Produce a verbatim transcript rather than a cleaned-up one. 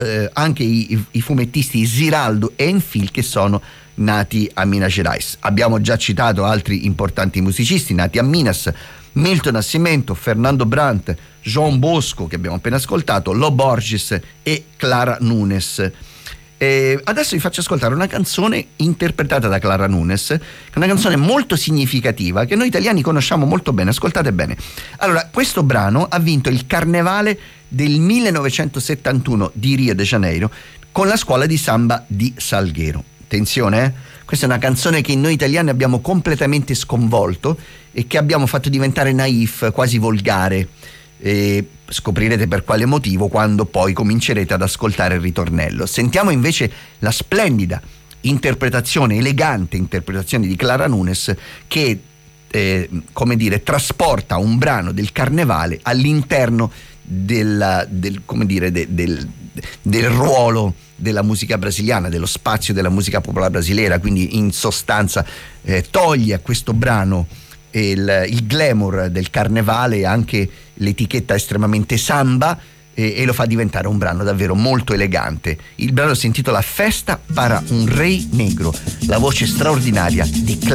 eh, anche i, i fumettisti Ziraldo e Enfil, che sono nati a Minas Gerais. Abbiamo già citato altri importanti musicisti nati a Minas: Milton Nascimento, Fernando Brant, João Bosco, che abbiamo appena ascoltato, Lo Borges e Clara Nunes. E adesso vi faccio ascoltare una canzone interpretata da Clara Nunes, che è una canzone molto significativa che noi italiani conosciamo molto bene. Ascoltate bene. Allora, questo brano ha vinto il Carnevale del millenovecentosettantuno di Rio de Janeiro con la scuola di samba di Salguero. Attenzione, eh? Questa è una canzone che noi italiani abbiamo completamente sconvolto e che abbiamo fatto diventare naif, quasi volgare. E scoprirete per quale motivo quando poi comincerete ad ascoltare il ritornello. Sentiamo invece la splendida interpretazione, elegante interpretazione di Clara Nunes, che eh, come dire, trasporta un brano del Carnevale all'interno del, del, come dire, de, del, del ruolo della musica brasiliana, dello spazio della musica popolare brasileira. Quindi in sostanza eh, toglie a questo brano il, il glamour del carnevale e anche l'etichetta estremamente samba, e, e lo fa diventare un brano davvero molto elegante. Il brano si intitola Festa para un Rei Negro, la voce straordinaria di Clara